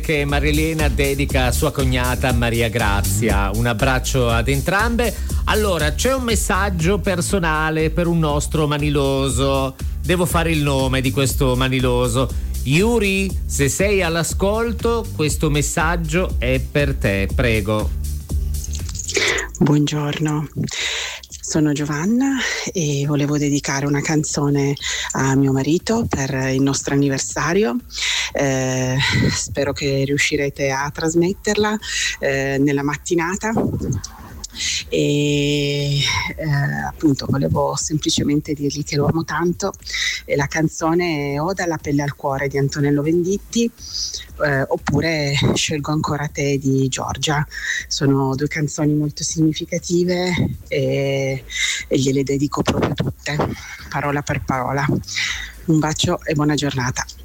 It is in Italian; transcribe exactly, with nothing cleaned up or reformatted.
che Marilena dedica a sua cognata Maria Grazia. Un abbraccio ad entrambe. Allora, c'è un messaggio personale per un nostro maniloso. Devo fare il nome di questo maniloso. Yuri, se sei all'ascolto, questo messaggio è per te, prego. Buongiorno, sono Giovanna e volevo dedicare una canzone a mio marito per il nostro anniversario. Eh, spero che riuscirete a trasmetterla eh, nella mattinata. E eh, appunto volevo semplicemente dirgli che lo amo tanto, e la canzone è O dalla pelle al cuore di Antonello Venditti, eh, oppure Scelgo ancora te di Giorgia. Sono due canzoni molto significative e, e gliele dedico proprio tutte, parola per parola. Un bacio e buona giornata.